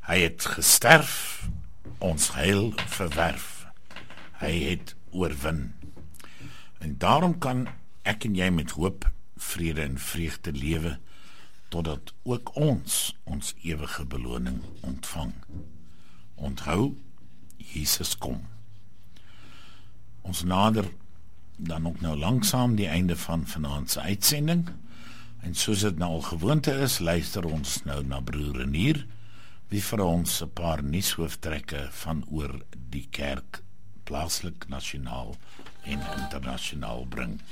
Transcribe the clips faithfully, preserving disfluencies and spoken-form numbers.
Hy het gesterf, ons heil verwerf. Hy het oorwin. En daarom kan ek en jy met hoop, vrede en vreugde lewe, totdat ook ons ons ewige beloning ontvang. Onthou, Jesus kom. Ons nader dan ook nou langsaam die einde van vanaand se uitsending, en soos dit nou al gewoonte is, luister ons nou na broer Renier, wie vir ons 'n paar nuushooftrekke van oor die kerk, plaaslik, nasionaal en internasionaal bring.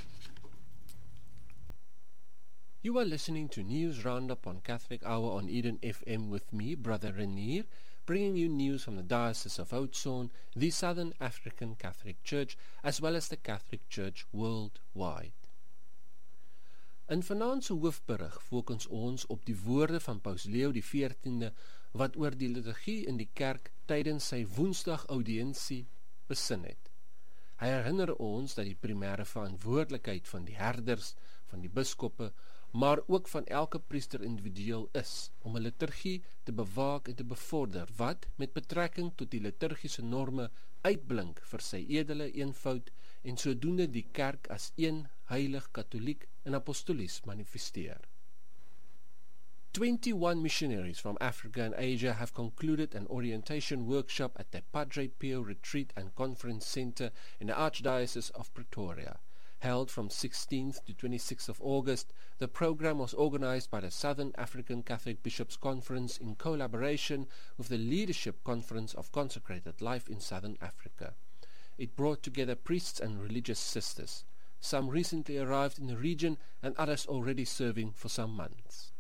You are listening to News Roundup on Catholic Hour on Eden F M with me, Brother Renier, bringing you news from the Diocese of Oudtshoorn, the Southern African Catholic Church, as well as the Catholic Church worldwide. In vanaand se hoofberig fokus ons op die woorde van Paus Leo die veertiende wat oor die liturgie in die kerk tydens sy Woensdag audiensie besin het. Hy herinner ons dat die primêre verantwoordelikheid van die herders, van die biskoppe, maar ook van elke priester individueel is om 'n liturgie te bewaak en te bevorder wat met betrekking tot die liturgiese norme uitblink vir sy edele eenvoud en sodoende die kerk as een heilig katholiek en apostolies manifesteer. twenty-one missionaries from Africa and Asia have concluded an orientation workshop at the Padre Pio Retreat and Conference Center in the Archdiocese of Pretoria. Held from sixteenth to twenty-sixth of August, the program was organized by the Southern African Catholic Bishops' Conference in collaboration with the Leadership Conference of Consecrated Life in Southern Africa. It brought together priests and religious sisters, some recently arrived in the region and others already serving for some months.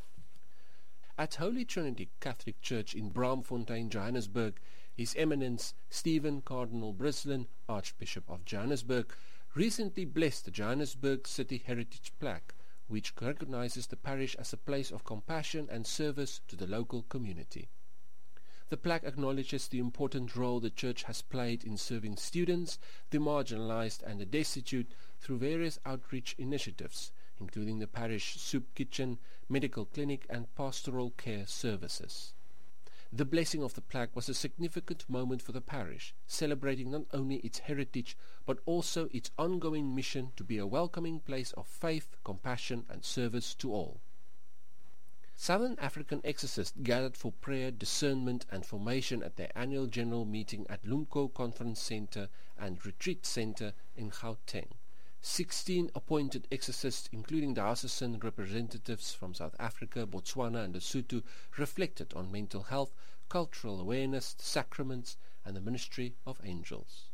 At Holy Trinity Catholic Church in Braamfontein, Johannesburg, His Eminence Stephen Cardinal Brislin, Archbishop of Johannesburg, recently blessed the Johannesburg City Heritage Plaque, which recognizes the parish as a place of compassion and service to the local community. The plaque acknowledges the important role the Church has played in serving students, the marginalized and the destitute through various outreach initiatives, including the parish soup kitchen, medical clinic and pastoral care services. The blessing of the plaque was a significant moment for the parish, celebrating not only its heritage, but also its ongoing mission to be a welcoming place of faith, compassion and service to all. Southern African exorcists gathered for prayer, discernment and formation at their annual general meeting at Lumko Conference Center and Retreat Center in Gauteng. Sixteen appointed exorcists, including diocesan representatives from South Africa, Botswana and Lesotho, reflected on mental health, cultural awareness, sacraments and the ministry of angels.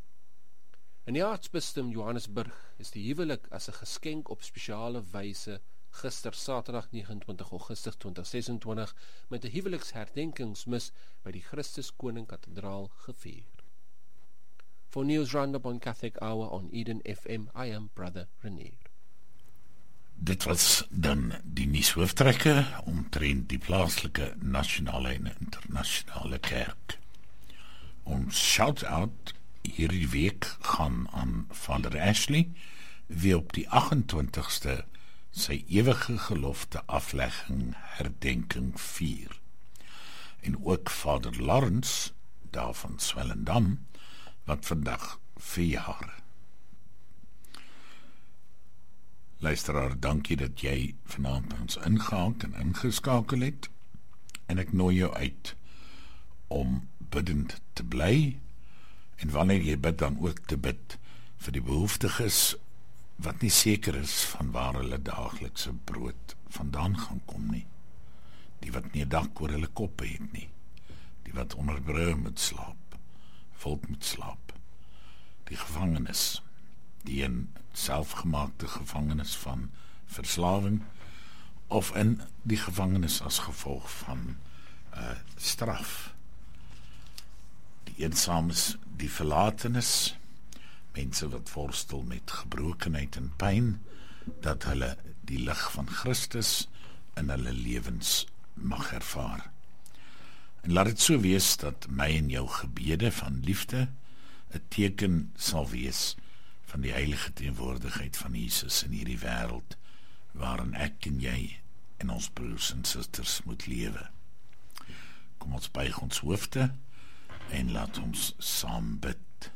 In die aartsbisdom Johannesburg is die huwelik as 'n geskenk op spesiale wyse gister Saterdag negenentwintig Augustus tweeduisend ses-en-twintig met 'n huweliksherdenkingsmis by die Christus Koning Kathedraal gevier. For News Roundup on Catholic Hour on Eden F M, I am Brother Renier. Dit was dan die nuushooftrekke omtrent die plaaslike, nasionale en internasionale kerk. Ons shout-out hierdie week gaan aan Vader Ashley, wie op die agt-en-twintigste sy ewige gelofte aflegging herdenking vier. En ook Vader Lawrence, daar van Swellendam, wat vandag verjaar. Luisteraar, dankie dat jy vanaand by ons ingehaak en ingeskakel het, en ek nooi jou uit om biddend te bly, en wanneer jy bid dan ook te bid vir die behoeftiges, wat nie seker is van waar hulle daaglikse brood vandaan gaan kom nie, die wat nie 'n dak oor hulle koppe het nie, die wat onder brûe moet slaap, volk moet slaap, die gevangenes, die in selfgemaakte gevangenis van verslawing, of in die gevangenis as gevolg van uh, straf, die eensames, die verlatenes, mense wat worstel met gebrokenheid en pyn, dat hulle die lig van Christus in hulle lewens mag ervaar. En laat dit so wees dat my en jou gebede van liefde 'n teken sal wees van die heilige teenwoordigheid van Jesus in hierdie wêreld, waarin ek en jy en ons broers en susters moet lewe. Kom Kom ons buig ons hoofde en laat ons saam bid.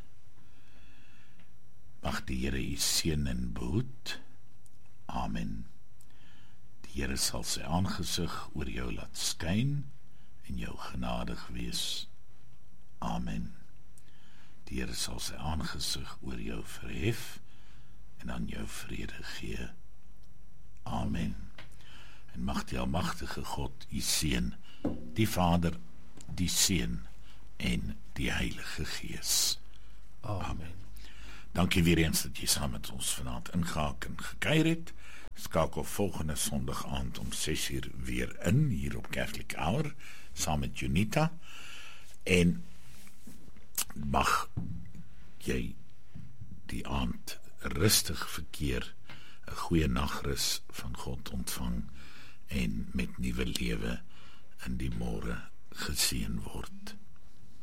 Mag die Here u seën en behoed. Amen. Die Here sal sy aangesig oor jou laat skyn en jou genadig wees. Amen. Die Here sal sy aangesig oor jou verhef en aan jou vrede gee. Amen. En mag die almagtige God u seën, die Vader, die Seun en die Heilige Gees. Amen. Amen. Dankie weer eens dat jy saam met ons vanaand ingehaak en gekuier het. Skakel volgende Sondag aand om ses uur weer in, hier op Catholic Hour, saam met Junita. En mag jy die aand rustig verkeer, 'n goeie nagrus van God ontvang en met nuwe lewe in die môre geseën word.